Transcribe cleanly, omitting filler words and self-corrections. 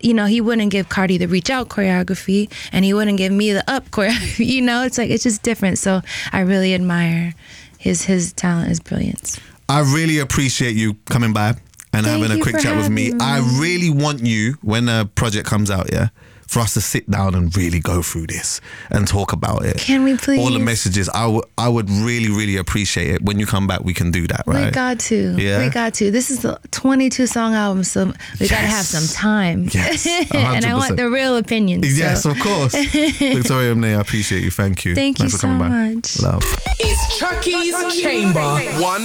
he wouldn't give Cardi the Reach Out choreography, and he wouldn't give me the Up choreography. It's like, it's just different. So I really admire his talent, his brilliance. I really appreciate you coming by and having a quick chat with me. I really want you, when a project comes out, for us to sit down and really go through this and talk about it. Can we please? All the messages. I would really, really appreciate it. When you come back, we can do that, right? We got to. Yeah? We got to. This is a 22-song album, so we got to have some time. Yes, 100%. And I want the real opinions. Yes, of course. Victoria Mne, I appreciate you. Thank you. Thank you Thanks for coming so by. much. Love. It's Chucky's Chamber. One